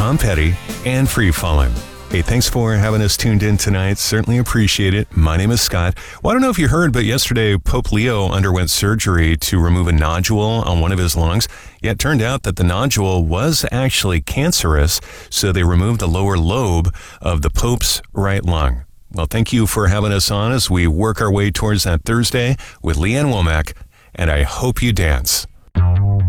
Tom Petty, and Free Fallin'. Hey, thanks for having us tuned in tonight. Certainly appreciate it. My name is Scott. Well, I don't know if you heard, but yesterday Pope Leo underwent surgery to remove a nodule on one of his lungs. Yet it turned out that the nodule was actually cancerous, so they removed the lower lobe of the Pope's right lung. Well, thank you for having us on as we work our way towards that Thursday with Leanne Womack, and I hope you dance.